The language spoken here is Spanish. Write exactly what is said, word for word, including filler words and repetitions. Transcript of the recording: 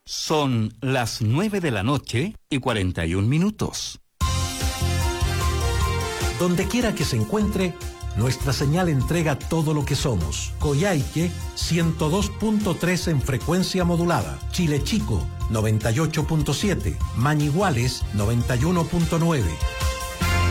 Son las nueve de la noche y cuarenta y un minutos. Donde quiera que se encuentre, nuestra señal entrega todo lo que somos. Coyhaique, ciento dos punto tres en frecuencia modulada. Chile Chico, noventa y ocho punto siete. Mañiguales, noventa y uno punto nueve.